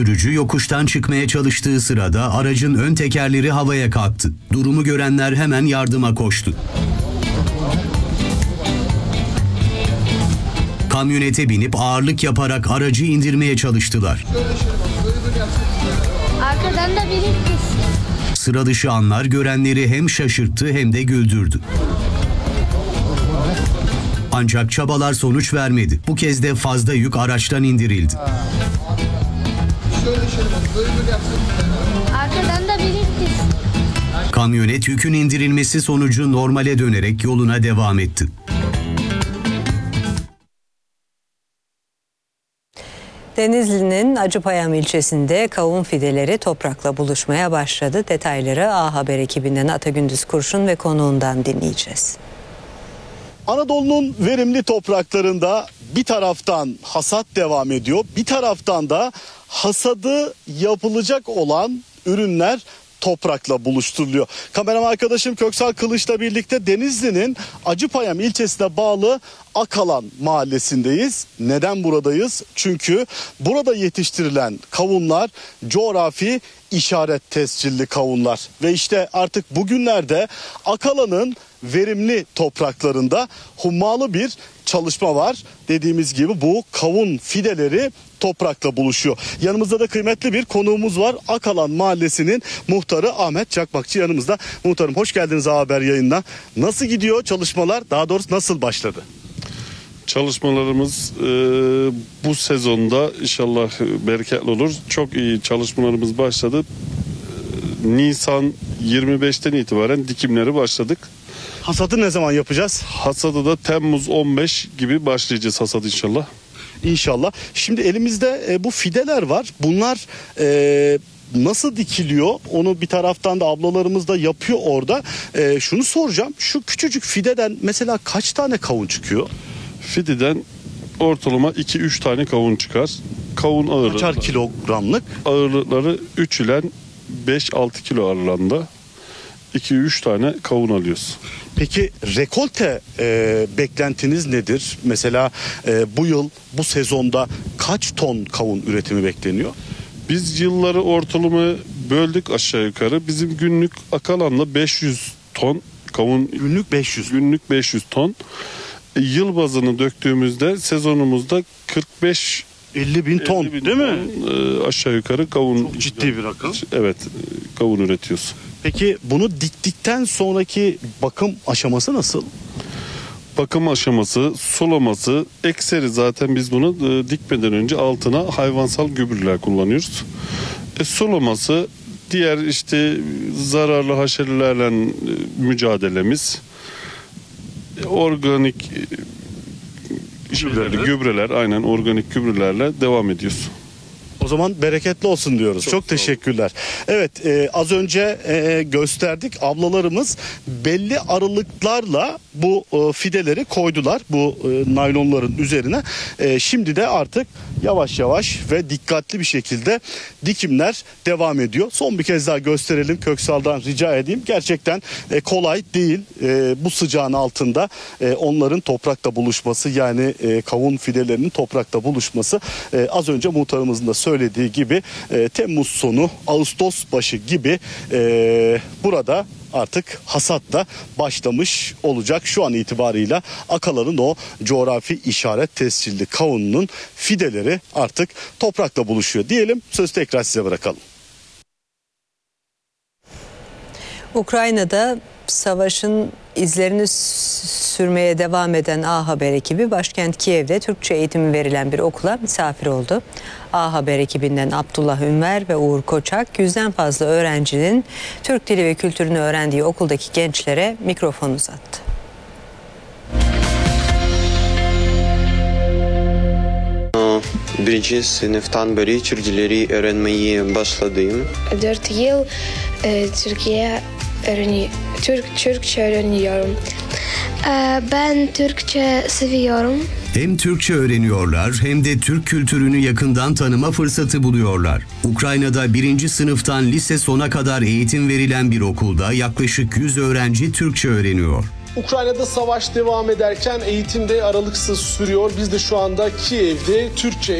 Sürücü yokuştan çıkmaya çalıştığı sırada aracın ön tekerleri havaya kalktı. Durumu görenler hemen yardıma koştu. Kamyonete binip ağırlık yaparak aracı indirmeye çalıştılar. Arkadan da biri kız. Sıra dışı anlar görenleri hem şaşırttı hem de güldürdü. Ancak çabalar sonuç vermedi. Bu kez de fazla yük araçtan indirildi. Arkadan da biri kız. Kamyonet yükün indirilmesi sonucu normale dönerek yoluna devam etti. Denizli'nin Acıpayam ilçesinde kavun fideleri toprakla buluşmaya başladı. Detayları A Haber ekibinden Atagündüz Kurşun ve konuğundan dinleyeceğiz. Anadolu'nun verimli topraklarında bir taraftan hasat devam ediyor, bir taraftan da hasadı yapılacak olan ürünler toprakla buluşturuluyor. Kameraman arkadaşım Köksal Kılıç'la birlikte Denizli'nin Acıpayam ilçesine bağlı Akalan mahallesindeyiz. Neden buradayız? Çünkü burada yetiştirilen kavunlar coğrafi işaret tescilli kavunlar. Ve işte artık bugünlerde Akalan'ın verimli topraklarında hummalı bir çalışma var. Dediğimiz gibi bu kavun fideleri toprakla buluşuyor. Yanımızda da kıymetli bir konuğumuz var. Akalan Mahallesi'nin muhtarı Ahmet Çakmakçı yanımızda. Muhtarım hoş geldiniz A Haber yayınına. Nasıl gidiyor çalışmalar? Daha doğrusu nasıl başladı? Çalışmalarımız bu sezonda inşallah bereketli olur. Çok iyi çalışmalarımız başladı. Nisan 25'ten itibaren dikimleri başladık. Hasadı ne zaman yapacağız? Hasadı da Temmuz 15 gibi başlayacağız hasat inşallah. İnşallah. Şimdi elimizde bu fideler var. Bunlar nasıl dikiliyor? Onu bir taraftan da ablalarımız da yapıyor orada. Şunu soracağım. Şu küçücük fideden mesela kaç tane kavun çıkıyor? Fideden ortalama 2-3 tane kavun çıkar. Kavun ağırlığı. Kaçar kilogramlık? Ağırlıkları 3 ile 5-6 kilo aralığında 2-3 tane kavun alıyoruz. Peki rekolte beklentiniz nedir? Mesela bu yıl bu sezonda kaç ton kavun üretimi bekleniyor? Biz yılları ortalama böldük aşağı yukarı. Bizim günlük Akalan'da 500 ton kavun. Günlük 500. Günlük 500 ton. Yıl bazını döktüğümüzde sezonumuzda 50 bin ton değil mi? Aşağı yukarı kavun. Çok ciddi bir rakam. Evet, kavun üretiyoruz. Peki bunu diktikten sonraki bakım aşaması nasıl? Bakım aşaması, sulaması, ekseri zaten biz bunu dikmeden önce altına hayvansal gübreler kullanıyoruz. Sulaması, diğer işte zararlı haşerelerle mücadelemiz, organik gübreler, aynen organik gübrelerle devam ediyoruz. O zaman bereketli olsun diyoruz. Çok teşekkürler. Evet, az önce gösterdik. Ablalarımız belli aralıklarla bu fideleri koydular bu naylonların üzerine. Şimdi de artık yavaş yavaş ve dikkatli bir şekilde dikimler devam ediyor. Son bir kez daha gösterelim. Köksal'dan rica edeyim. Gerçekten kolay değil. Bu sıcağın altında onların toprakta buluşması, yani kavun fidelerinin toprakta buluşması az önce muhtarımızın da söylediği gibi Temmuz sonu Ağustos başı gibi burada artık hasat da başlamış olacak. Şu an itibarıyla Akalan'ın o coğrafi işaret tescilli kavununun fideleri artık toprakla buluşuyor diyelim. Sözü tekrar size bırakalım. Ukrayna'da savaşın izlerini sürmeye devam eden A Haber ekibi başkent Kiev'de Türkçe eğitimi verilen bir okula misafir oldu. A Haber ekibinden Abdullah Ünver ve Uğur Koçak 100'den fazla öğrencinin Türk dili ve kültürünü öğrendiği okuldaki gençlere mikrofon uzattı. Birinci sınıftan beri Türk dilleri öğrenmeyi başladım. 4 yıl Türkçe öğreniyorum. Ben Türkçe seviyorum. Hem Türkçe öğreniyorlar hem de Türk kültürünü yakından tanıma fırsatı buluyorlar. Ukrayna'da 1. sınıftan lise sona kadar eğitim verilen bir okulda yaklaşık 100 öğrenci Türkçe öğreniyor. Ukrayna'da savaş devam ederken eğitim de aralıksız sürüyor. Biz de şu anda Kiev'de Türkçe